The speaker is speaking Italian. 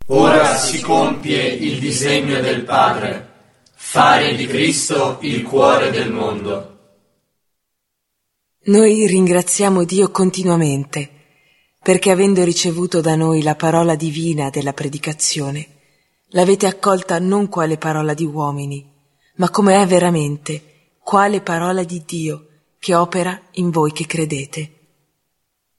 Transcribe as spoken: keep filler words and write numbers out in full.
Ora si compie il disegno del Padre, fare di Cristo il cuore del mondo. Noi ringraziamo Dio continuamente, perché avendo ricevuto da noi la parola divina della predicazione, l'avete accolta non quale parola di uomini, ma come è veramente, quale parola di Dio che opera in voi che credete.